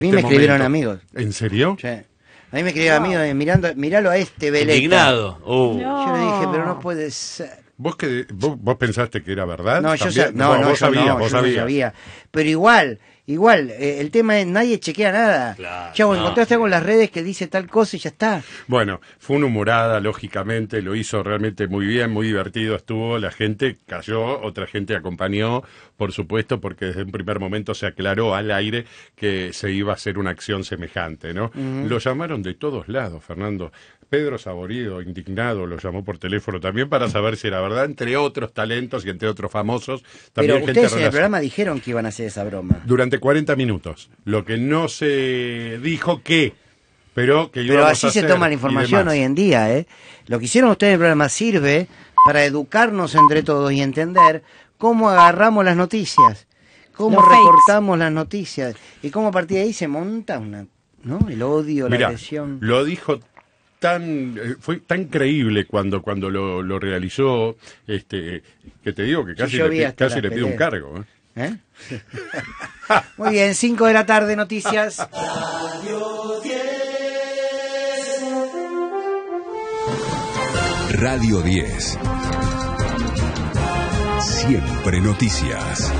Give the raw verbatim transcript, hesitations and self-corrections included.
A mí me este escribieron momento. amigos. ¿En serio? Sí. A mí me escribieron amigos eh, mirando, miralo a este veleta. Indignado. Uh. No. Yo le dije, pero no puede ser. ¿Vos, que, vos, vos pensaste que era verdad? No, yo ¿También? sa- no, vos, no, vos yo sabías, no, vos yo no sabías. sabía. Pero igual, igual, eh, el tema es nadie chequea nada. Claro, Chavo, no. encontraste algo en las redes que dice tal cosa y ya está. Bueno, fue una humorada, lógicamente, lo hizo realmente muy bien, muy divertido estuvo, la gente cayó, otra gente acompañó, por supuesto, porque desde un primer momento se aclaró al aire que se iba a hacer una acción semejante, ¿no? Uh-huh. Lo llamaron de todos lados, Fernando. Pedro Saborido, indignado, lo llamó por teléfono también para saber si era verdad, entre otros talentos y entre otros famosos. También Pero gente ustedes en el relacion- programa dijeron que iban a hacer esa broma. Durante cuarenta minutos. Lo que no se dijo que, pero que íbamos Pero a así se hacer toma la y información demás. hoy en día, ¿eh? Lo que hicieron ustedes en el programa sirve para educarnos entre todos y entender cómo agarramos las noticias, cómo Los fakes. recortamos las noticias y cómo a partir de ahí se monta una, ¿no? El odio, la Mirá, agresión. lo dijo tan eh, fue tan creíble cuando cuando lo, lo realizó, este que te digo que casi Sí, yo le, vi pi- hasta casi la le pido un pelea. cargo, ¿eh? ¿Eh? Muy bien, cinco de la tarde, noticias. Radio diez. Siempre noticias.